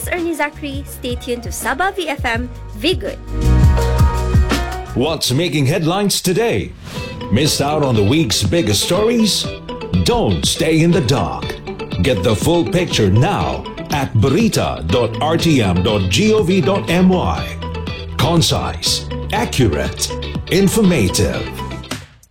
is Ernie Zachary. Stay tuned to Sabah VFM. Be good. What's making headlines today? Missed out on the week's biggest stories? Don't stay in the dark. Get the full picture now at barita.rtm.gov.my. Concise, accurate, informative.